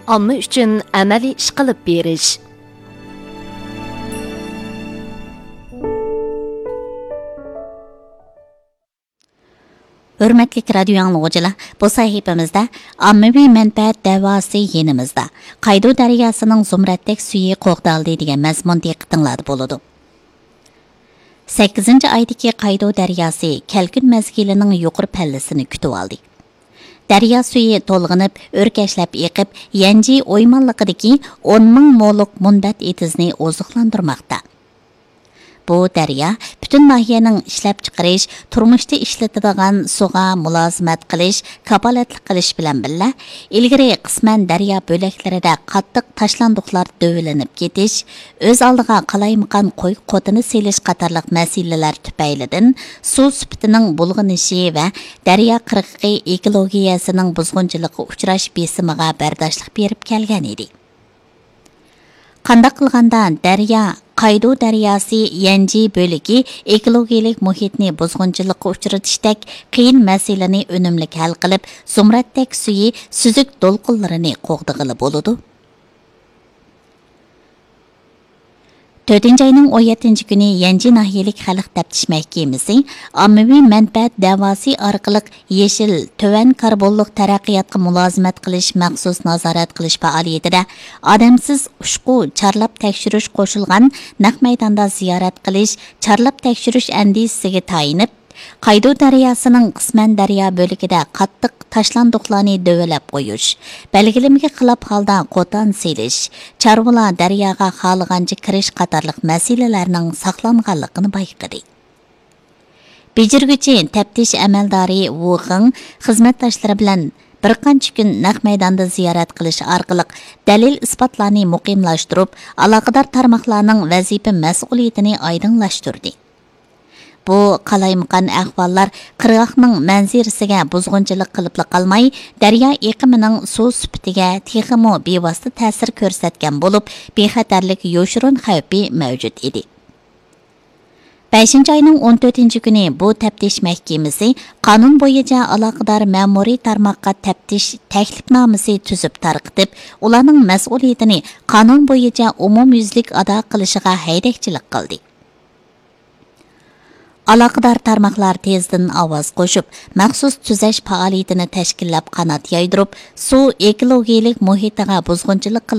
omma uchun amaliy ish qilib berish. Hürmetli radyo anlıqçılar, bu sahifamizda ommaviy manfaat da'vosi yenimizda Qaydo daryosining zumratdek suyi qo'g'daldi degan mazmun diqqatinglarda bo'ladi. 8-oydagi Qaydo daryosi kelkun mezgilining yuqori pallasini kutib oldi. Daryo suyi to'lg'inib, o'rkashlab eqib, Yanji o'ymonliqidagi 10 ming mo'liq munbat etizni oziqlantirmoqda. Bu daryo bütün nahiyening ishlab chiqarish, turmushda ishlatadigan suvga mulozimat qilish, kapolatlik qilish bilan birga, ilgari qisman daryo bo'laklarida qattiq tashlandiqlar dövlanib ketish, o'z oldiga qalaymaqan qo'y qotini selish qatorliq masalalar tufaylidan suv sifatining bulg'inishi va daryo qirg'iqi ekologiyasining buzg'unchiligi uchrash besimiga bardoshlik berib kelgan edi. Qanday qilganda daryo Qaydo daryosi Yanji bo'ligi ekologik muhitni buzg'unchilikka uchratishdek qiyin masalani unumli hal qilib, zumratdek suyi suzuk to'lqinlarini qo'g'dig'ili bo'ladi. 4-oyning 17-kuni Yanji nahiyalik xalq taftish mahkamasi ommaviy manfaat da'vosi orqali yeshil to'van karbonlik taraqqiyotga mulozimat qilish maxsus nazorat qilish faoliyatida odamsiz ushqu charlab tekshirish qo'shilgan naq maydonda ziyorat qilish, charlab tekshirish andisiga tayinib, Qaydo daryosining qisman daryo bo'ligida qattiq tashlandiqlarni dövelab qo'yish, belgilimga xilop holda qo'tan selish, charvalar daryoga xohlagancha kirish qatorliq masalalarning saqlanganligini bayqadi. Bejirguchi taftish amaldori Wu Xing xizmatdoshlari bilan bir qancha kun naq maydonda ziyorat qilish orqali dalil isbotlarni muqimlashtirib, aloqador tarmoqlarning vazifa mas'uliyatini oydinlashtirdi. Bu qalaymaqan ahvollar qirg'oqning manzirasiga buzg'unchilik qilib qolmay, daryo eqimining suv sifatiga texmo bevosita ta'sir ko'rsatgan bo'lib, bexatarlik yoshirin xavfi mavjud edi. 5-oyning 14-kuni bu taftish mahkamasi qonun bo'yicha aloqador ma'muriy tarmoqqa taftish taklifnomasi tuzib tarqitib, ularning mas'uliyatini qonun bo'yicha umumyuzlik ado qilishiga haydakchilik qildi. Aloqador tarmoqlar tezdan ovoz qo'shib, maxsus tuzash faoliyatini tashkillab qanot yoydirib, suv ekologik muhitiga buzg'unchilik